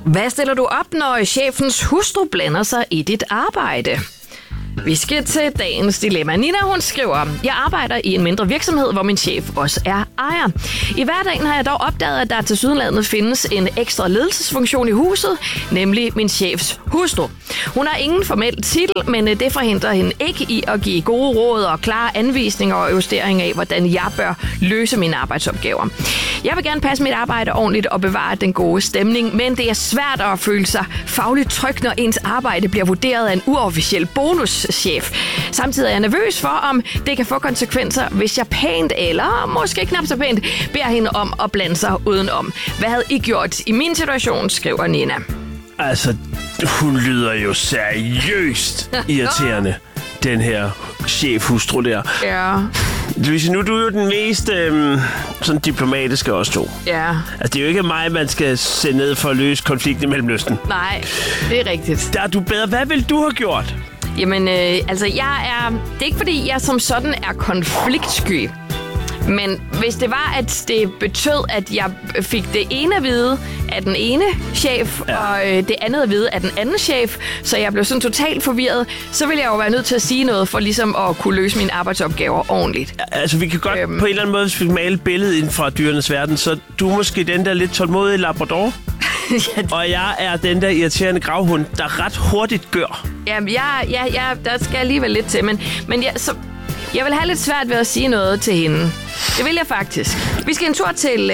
Hvad stiller du op, når chefens hustru blander sig i dit arbejde? Vi skal til dagens dilemma. Nina, hun skriver, jeg arbejder i en mindre virksomhed, hvor min chef også er ejer. I hverdagen har jeg dog opdaget, at der til sydenlandet findes en ekstra ledelsesfunktion i huset, nemlig min chefs hustru. Hun har ingen formel titel, men det forhindrer hende ikke i at give gode råd og klare anvisninger og justeringer af, hvordan jeg bør løse mine arbejdsopgaver. Jeg vil gerne passe mit arbejde ordentligt og bevare den gode stemning, men det er svært at føle sig fagligt tryg, når ens arbejde bliver vurderet af en uofficiel bonuschef. Samtidig er jeg nervøs for, om det kan få konsekvenser, hvis jeg pænt eller måske knap så pænt beder hende om at blande sig udenom. Hvad havde I gjort i min situation, skriver Nina. Altså, hun lyder jo seriøst irriterende, den her chefhustru der. Ja. Louise, nu er du jo den mest sådan diplomatiske af os to. Ja. Altså, det er jo ikke mig, man skal sende ned for at løse konflikten i Mellemøsten. Nej, det er rigtigt. Der er du bedre. Hvad ville du have gjort? Jamen, altså, det er ikke fordi, jeg som sådan er konfliktsky. Men hvis det var, at det betød, at jeg fik det ene at vide af den ene chef, og det andet at vide af den anden chef, så jeg blev sådan totalt forvirret, så ville jeg jo være nødt til at sige noget for ligesom at kunne løse mine arbejdsopgaver ordentligt. Altså, vi kan godt på en eller anden måde, hvis vi male billedet ind fra dyrenes verden, så du er måske den der lidt tålmodige labrador, og jeg er den der irriterende gravhund, der ret hurtigt gør. Jamen, der skal alligevel lidt til, men jeg vil have lidt svært ved at sige noget til hende. Det vil jeg faktisk. Vi skal en tur til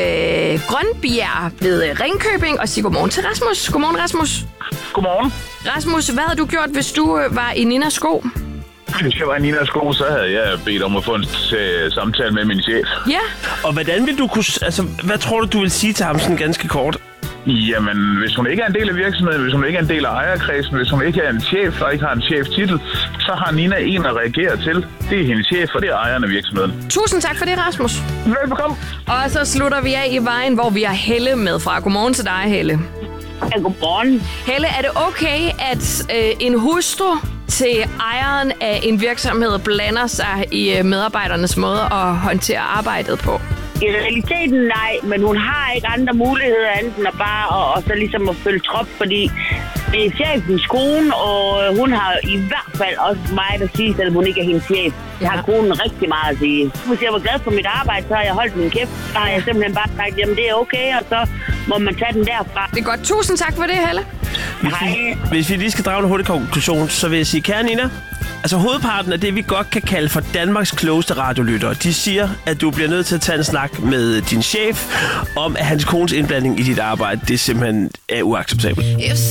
Grønbjerg ved Ringkøbing og sige godmorgen til Rasmus. Godmorgen, Rasmus. Godmorgen. Rasmus, hvad havde du gjort, hvis du var i Ninas sko? Hvis jeg var i Ninas sko, så havde jeg bedt om at få en samtale med min chef. Ja. Og hvordan vil du kunne... Altså, hvad tror du vil sige til ham sådan ganske kort? Jamen, hvis hun ikke er en del af virksomheden, hvis hun ikke er en del af ejerkredsen, hvis hun ikke er en chef og ikke har en cheftitel, så har Nina en at reagere til. Det er hendes chef, og det er ejeren af virksomheden. Tusind tak for det, Rasmus. Velbekomme. Og så slutter vi af i vejen, hvor vi har Helle med fra. Godmorgen til dig, Helle. Ja, godmorgen. Helle, er det okay, at en hustru til ejeren af en virksomhed blander sig i medarbejdernes måde at håndtere arbejdet på? I realiteten nej, men hun har ikke andre muligheder end at bare og så ligesom at følge trop, fordi det er chefens kone, og hun har i hvert fald også meget at sige, selvom hun ikke er hendes chef. Jeg har konen rigtig meget at sige. Hvis jeg var glad for mit arbejde, så har jeg holdt min kæft. Så har jeg simpelthen bare sagt, jamen det er okay, og så må man tage den derfra. Det er godt. Tusind tak for det, Helle. Hvis vi lige skal drage en hurtig konklusion, så vil jeg sige, kære Nina, altså hovedparten af det, vi godt kan kalde for Danmarks klogeste radiolyttere, de siger, at du bliver nødt til at tage en snak med din chef om, at hans kones indblanding i dit arbejde, det simpelthen er uacceptabelt.